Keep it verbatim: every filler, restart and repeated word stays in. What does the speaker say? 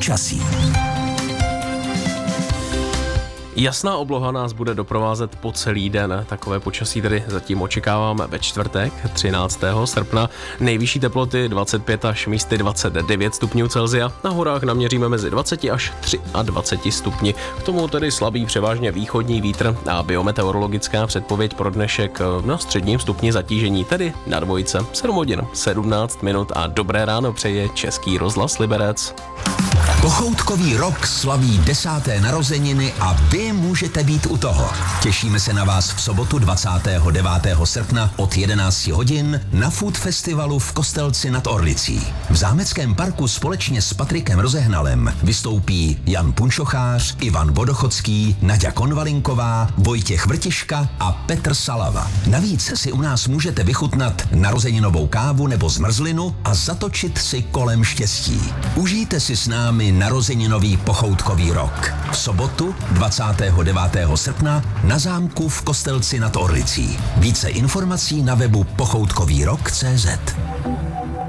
počasí. Jasná obloha nás bude doprovázet po celý den. Takové počasí tedy zatím očekáváme ve čtvrtek, třináctého srpna. Nejvyšší teploty dvacet pět až místy dvacet devět stupňů Celsia. Na horách naměříme mezi dvacet až dvacet tři stupni. K tomu tedy slabý převážně východní vítr a biometeorologická předpověď pro dnešek na středním stupni zatížení, tedy na dvojce. sedm hodin sedmnáct minut a dobré ráno přeje Český rozhlas Liberec. Pochoutkový rok slaví desáté narozeniny a vy můžete být u toho. Těšíme se na vás v sobotu dvacátého devátého srpna od jedenácti hodin na Food Festivalu v Kostelci nad Orlicí. V Zámeckém parku společně s Patrikem Rozehnalem vystoupí Jan Punčochář, Ivan Vodochodský, Naďa Konvalinková, Vojtěch Vrtiška a Petr Salava. Navíc si u nás můžete vychutnat narozeninovou kávu nebo zmrzlinu a zatočit si kolem štěstí. Užijte si s námi narozeninový pochoutkový rok. V sobotu dvacátého devátého srpna na zámku v Kostelci nad Orlicí. Více informací na webu pochoutkový rok tečka cé zet.